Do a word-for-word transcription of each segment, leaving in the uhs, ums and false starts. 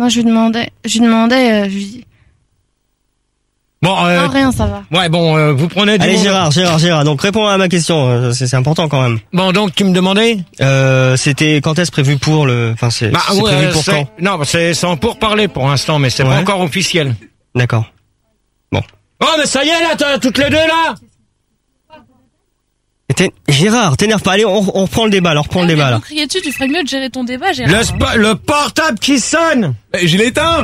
Non, je lui demandais, je lui demandais, euh, je lui dis. Bon, euh, Non, rien, ça va. Ouais, bon, euh, vous prenez du Allez monde. Gérard, Gérard, Gérard, donc réponds à ma question, euh, c'est, c'est important quand même. Bon, donc tu me demandais Euh, c'était quand est-ce prévu pour le... Enfin, c'est, Bah, c'est ouais, prévu pour c'est- quand? Non, c'est, c'est en pourparler pour l'instant, mais c'est Ouais. pas encore officiel. D'accord. Oh, mais ça y est, là, t'as toutes les deux, là Et t'es- Gérard, t'énerve pas, allez, on, on reprend le débat, alors on reprend le débat là. Vous criez dessus, tu ferais mieux de gérer ton débat, Gérard. le, spa- le portable qui sonne Eh, je l'ai éteint.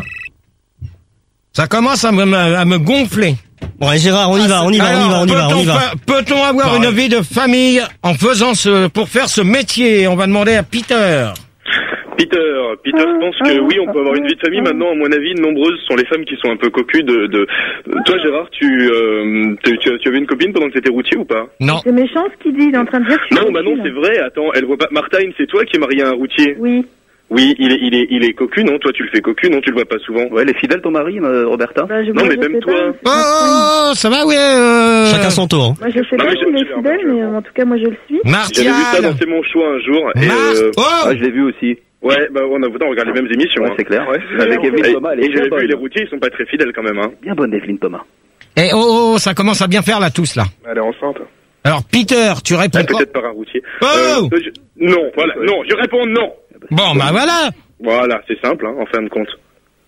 Ça commence à me, à me gonfler. Bon, allez Gérard, on y va, on y va, on y va, Alors, on y va, on peut-on y va. fa- Peut-on avoir Pareil. une vie de famille en faisant ce, pour faire ce métier? On va demander à Peter. Peter, Peter, je pense que oui, on peut avoir une vie de famille. Maintenant, à mon avis, nombreuses sont les femmes qui sont un peu cocues de... de... Toi, Gérard, tu, euh, tu, tu, tu avais une copine pendant que t'étais routier ou pas? Non. C'est méchant ce qu'il dit, il est en train de dire que je suis Non, bah non, cocu, c'est là. vrai. Attends, elle voit pas... Martine, c'est toi qui es marié à un routier? Oui. Oui, il est, il est, il est cocu, non? Toi, tu le fais cocu, non? Tu le vois pas souvent? Ouais, elle est fidèle ton mari, euh, Roberta? Bah, je, Non, moi, mais je même sais toi. pas. Oh, ça va, ouais. Euh... Chacun son tour. Moi, je sais Non, pas mais je- s'il est je- fidèle, je- mais euh, en tout cas, moi, je le suis. J'avais vu ça Martial. dans C'est mon choix un jour. Et, Mar- euh, Oh Ah, je l'ai vu aussi. ouais, bah on a, on regarde les mêmes émissions. Ouais, hein. c'est clair. Ouais. Avec Evelyne Et, Thomas, elle est et bien j'avais bonne. vu les routiers, ils sont pas très fidèles quand même, hein. Bien bonne Evelyne Thomas. Eh, oh, oh, ça commence à bien faire, là, tous, là. Elle est enceinte. Alors, Peter, tu réponds Ah, quoi? peut-être par un routier. Oh Euh, je- Non, voilà, non, je réponds non. Bon, bah voilà. Voilà, c'est simple, hein, en fin de compte.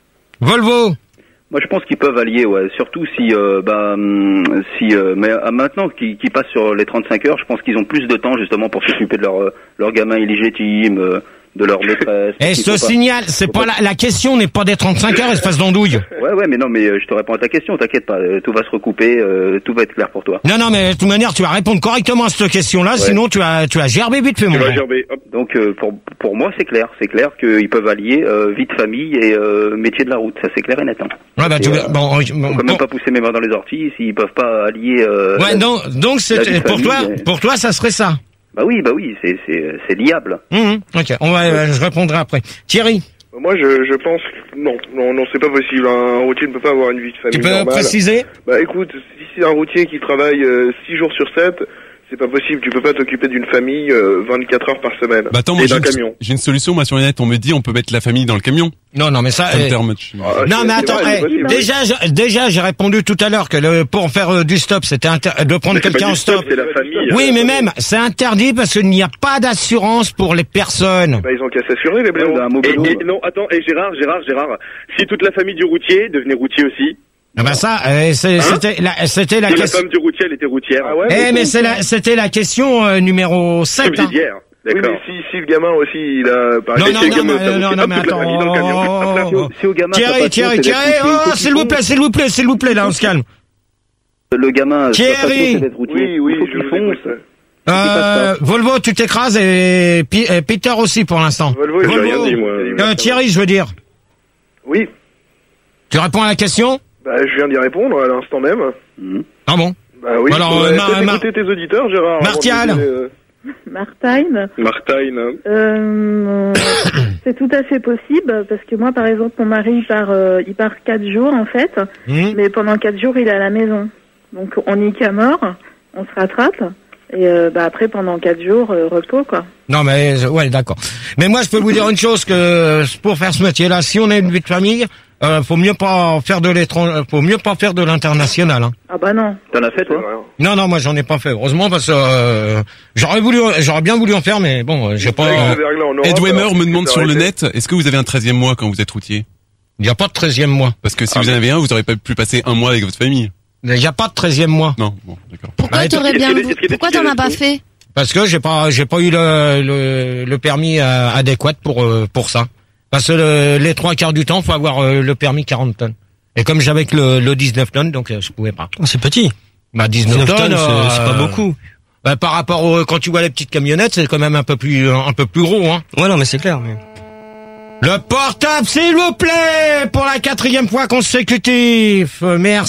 Volvo. Moi, je pense qu'ils peuvent allier, ouais. Surtout si, euh, bah, hum, si, euh, mais euh, maintenant qu'ils qu'ils passent sur les trente-cinq heures, je pense qu'ils ont plus de temps justement pour s'occuper de leur, euh, leur gamin illégitime, euh, de leur maîtresse. Et Il ce faut pas- signal, c'est faut pas la, la question n'est pas des trente-cinq heures, espèce d'andouille. Ouais, ouais, mais non, mais euh, je te réponds à ta question, t'inquiète pas, euh, tout va se recouper, euh, tout va être clair pour toi. Non, non, mais de toute manière, tu vas répondre correctement à cette question-là, sinon tu as, tu as gerbé vite fait, mon Tu vas gars. gerber, hop. Donc, euh, pour, pour moi, c'est clair, c'est clair qu'ils peuvent allier euh, vie de famille et euh, métier de la route, ça c'est clair et net. Hein. Ouais, bah, tu, Et, euh, bon, Faut bon, quand même pas pousser mes mains dans les orties s'ils peuvent pas allier. Euh, ouais, la- donc, donc la vie c'est, de pour famille, toi, euh. pour toi, ça serait ça. Bah oui, bah oui, c'est c'est c'est liable. Hum, ok, on va, euh, je répondrai après. Thierry, Moi, je, je pense que non, non, non, c'est pas possible. Un routier ne peut pas avoir une vie de famille tu peux normale. préciser? Bah, écoute, si c'est un routier qui travaille euh, six jours sur sept, c'est pas possible. Tu peux pas t'occuper d'une famille euh, vingt-quatre heures par semaine. Bah attends, moi et j'ai d'un une, camion. j'ai une solution, moi sur le net, on me dit on peut mettre la famille dans le camion. Non, non, mais ça, Ça me eh, terme, tu- Ah, non, c'est- mais c'est attends, vrai, c'est eh, possible. déjà, je- déjà, j'ai répondu tout à l'heure que le, pour faire euh, du stop, c'était inter- de prendre Mais c'est quelqu'un pas en du stop, stop. c'est la famille. Oui, euh, mais même, c'est interdit parce qu'il n'y a pas d'assurance pour les personnes. Bah, ils ont qu'à s'assurer, les Ouais, blaireaux. d'un Et, mobile. et- non, attends, et Gérard, Gérard, Gérard, si toute la famille du routier devenait routier aussi, Ah bah ça, euh, c'est- c'était la, c'était la si la question. femme du routier, elle était routière. Ah ouais, Eh, mais c'est la, c'était la question euh, numéro sept. Hein. Subsidiaire. Oui, D'accord. mais si, si le gamin aussi, il a... Par Non, exemple, non, si le non, gamin, mais, ça non, vous non, fait mais hop, toute la famille dans le camion. attends. Hop là. Si au, si au gamin, ça Thierry, passe Thierry, pas, c'est Thierry, d'être routier, oh, il faut s'il vous qu'il plaît, s'il vous plaît, s'il vous plaît, là, on se calme. fonce. Le gamin, Thierry. ça passe pas, c'est d'être routier. Oui, oui, il faut je qu'il vous fonce. écoute. Euh, Volvo, tu t'écrases et, Pi- et Peter aussi pour l'instant. Volvo, J'ai j'ai rien dit, moi. Euh, Thierry, je veux dire. Oui, Tu réponds à la question? bah, je viens d'y répondre à l'instant même. Mhm. Ah bon? Bah oui, Alors, faudrait euh, Mar- peut-être Mar- écouter tes auditeurs, Gérard. avant de Martial. donner, euh, Martine, Martine, hein. euh, c'est tout à fait possible parce que moi, par exemple, mon mari, il part, euh, il part quatre jours en fait, Hum. mais pendant quatre jours, il est à la maison. Donc, on n'y qu'à mort, on se rattrape. Et euh, bah après, pendant quatre jours, euh, repos, quoi. Non, mais, euh, ouais, d'accord. Mais moi, je peux vous dire une chose que, pour faire ce métier-là, si on a une vie de famille, euh, faut mieux pas faire de l'étranger, faut mieux pas faire de l'international, hein. Ah bah non. T'en as fait, c'est toi? vrai. Non, non, moi, j'en ai pas fait. Heureusement, parce que, euh, j'aurais voulu, j'aurais bien voulu en faire, mais bon, euh, j'ai C'est vrai que pas, le verglas en Europe, Ed Weimer alors, me c'est demande sur le arrêté. net, est-ce que vous avez un treizième mois quand vous êtes routier? il y a pas de treizième mois. Parce que si Ah, vous en avez un, vous aurez pas pu passer un mois avec votre famille. Il y a pas de treizième mois. Non, bon, d'accord. Pourquoi Bah, t'aurais est-ce bien, qu'il y a des- est-ce qu'il y a des pourquoi t'en as tickets pas resto fait? Parce que j'ai pas, j'ai pas eu le, le, le permis euh, adéquat pour, euh, pour ça. Parce que le- les trois quarts du temps, faut avoir euh, le permis quarante tonnes. Et comme j'avais que le, le dix-neuf tonnes, donc euh, je pouvais pas. Oh, c'est petit. Bah, dix-neuf, dix-neuf tonnes, c'est, euh, c'est pas beaucoup. Bah, par rapport au, quand tu vois les petites camionnettes, c'est quand même un peu plus, un peu plus gros, hein. Ouais, non, mais c'est clair. Mais... Le portable, s'il vous plaît, pour la quatrième fois consécutive.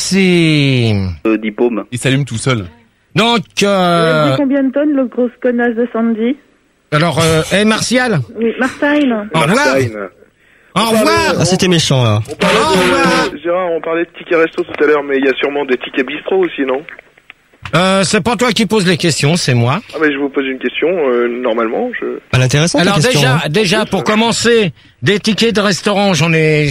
Merci. Euh, dix paumes. Il s'allume tout seul. Donc, Il a euh, dit combien de tonnes, le grosse connasse de Sandy? alors, euh, hey, Martial, Oui, Martine. au revoir. Martine. Au revoir. Ah, c'était méchant, là. On parlait Au revoir. de, Gérard, on parlait de tickets resto tout à l'heure, mais il y a sûrement des tickets bistrot aussi, non? Euh, c'est pas toi qui poses les questions, c'est moi. Ah, mais je vous pose une question, euh, normalement, je... Pas intéressant, ta Alors question, déjà, hein. déjà, pour commencer, des tickets de restaurant, j'en ai,